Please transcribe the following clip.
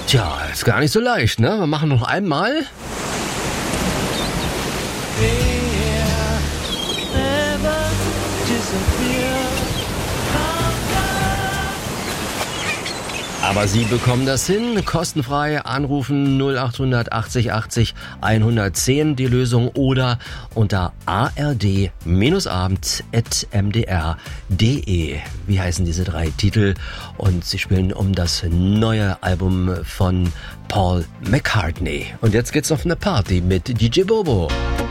Tja, ist gar nicht so leicht, ne? Wir machen noch einmal. Aber Sie bekommen das hin, kostenfrei anrufen 0800 80 80 110 die Lösung oder unter ard-abend.mdr.de. Wie heißen diese 3 Titel? Und sie spielen um das neue Album von Paul McCartney. Und jetzt geht's auf eine Party mit DJ Bobo.